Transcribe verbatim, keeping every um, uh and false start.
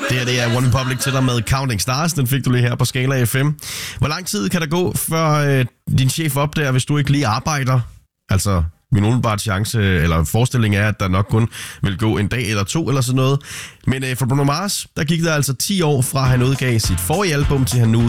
Det her det er One Republic til dig med Counting Stars. Den fik du lige her på Skala F M. Hvor lang tid kan der gå, før øh, din chef opdager, hvis du ikke lige arbejder? Altså, min umiddelbare chance, eller forestilling er, at der nok kun vil gå en dag eller to eller sådan noget. Men øh, for Bruno Mars, der gik der altså ti år fra han udgav sit forrige album, til han nu